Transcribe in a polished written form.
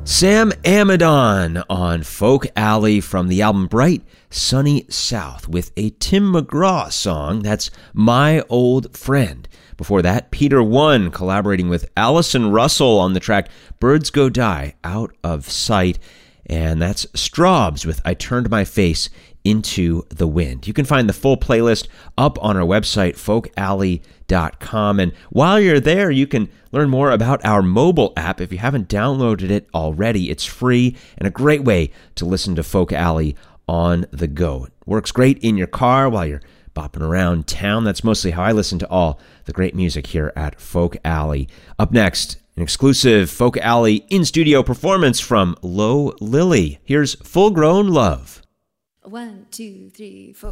Sam Amidon on Folk Alley from the album Bright Sunny South with a Tim McGraw song, that's My Old Friend. Before that, Peter One collaborating with Allison Russell on the track Birds Go Die, Out of Sight. And that's Straubs with I Turned My Face Into the Wind. You can find the full playlist up on our website, folkalley.com. And while you're there, you can learn more about our mobile app. If you haven't downloaded it already, it's free and a great way to listen to Folk Alley on the go. It works great in your car while you're bopping around town. That's mostly how I listen to all the great music here at Folk Alley. Up next, an exclusive Folk Alley in-studio performance from Lo Lily. Here's Full Grown Love. 1, 2, 3, 4.